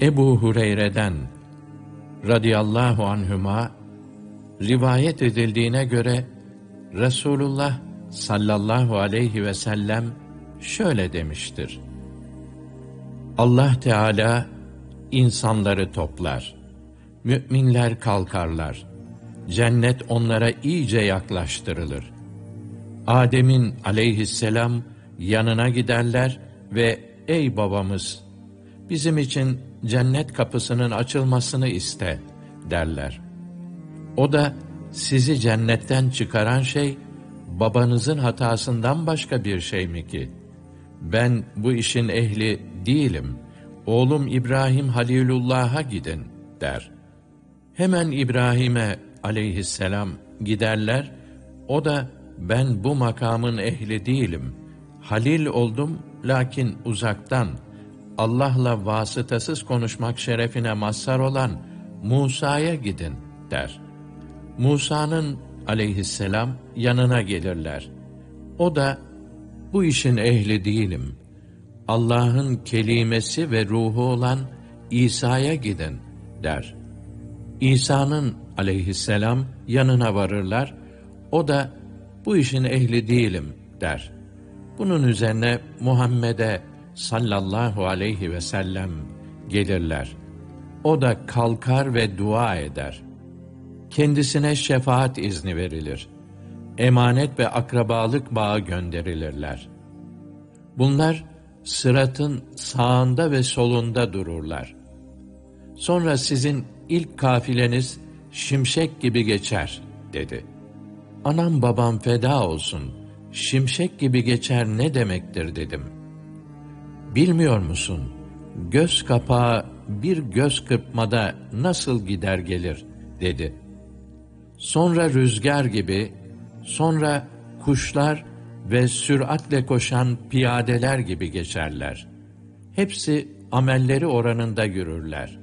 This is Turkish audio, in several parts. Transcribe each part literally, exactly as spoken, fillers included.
Ebu Hureyre'den radıyallahu anhüma rivayet edildiğine göre Resulullah sallallahu aleyhi ve sellem şöyle demiştir: Allah Teala insanları toplar, müminler kalkarlar, cennet onlara iyice yaklaştırılır. Adem'in aleyhisselam yanına giderler ve ey babamız, bizim için cennet kapısının açılmasını iste derler. O da sizi cennetten çıkaran şey babanızın hatasından başka bir şey mi ki? Ben bu işin ehli değilim. Oğlum İbrahim Halilullah'a gidin der. Hemen İbrahim'e aleyhisselam giderler. O da ben bu makamın ehli değilim. Halil oldum lakin uzaktan. Allah'la vasıtasız konuşmak şerefine mazhar olan Musa'ya gidin der. Musa'nın aleyhisselam yanına gelirler. O da bu işin ehli değilim. Allah'ın kelimesi ve ruhu olan İsa'ya gidin der. İsa'nın aleyhisselam yanına varırlar. O da bu işin ehli değilim der. Bunun üzerine Muhammed'e sallallahu aleyhi ve sellem gelirler. O da kalkar ve dua eder. Kendisine şefaat izni verilir. Emanet ve akrabalık bağı gönderilirler. Bunlar sıratın sağında ve solunda dururlar. Sonra sizin ilk kafileniz şimşek gibi geçer dedi. Anam babam feda olsun, şimşek gibi geçer ne demektir dedim. Bilmiyor musun, göz kapağı bir göz kırpmada nasıl gider gelir dedi. Sonra rüzgar gibi, sonra kuşlar ve süratle koşan piyadeler gibi geçerler. Hepsi amelleri oranında yürürler.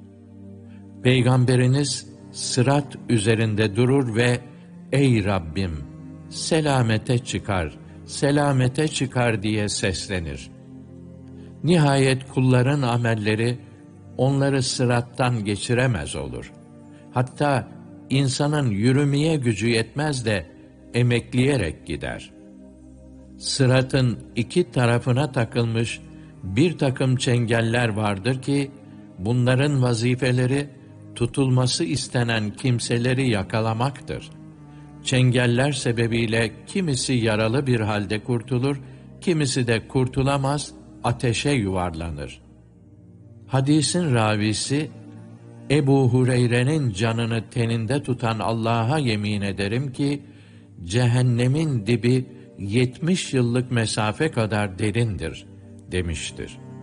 Peygamberiniz sırat üzerinde durur ve ey Rabbim selamete çıkar, selamete çıkar diye seslenir. Nihayet kulların amelleri onları sırattan geçiremez olur. Hatta insanın yürümeye gücü yetmez de emekleyerek gider. Sıratın iki tarafına takılmış bir takım çengeller vardır ki, bunların vazifeleri tutulması istenen kimseleri yakalamaktır. Çengeller sebebiyle kimisi yaralı bir halde kurtulur, kimisi de kurtulamaz, ateşe yuvarlanır. Hadisin ravisi, Ebu Hureyre'nin canını teninde tutan Allah'a yemin ederim ki, cehennemin dibi yetmiş yıllık mesafe kadar derindir demiştir.